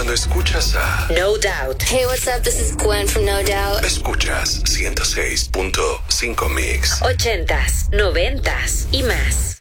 Cuando escuchas a No Doubt. Hey, what's up? This is Gwen from No Doubt. Escuchas 106.5 Mix. 80s, 90s y más.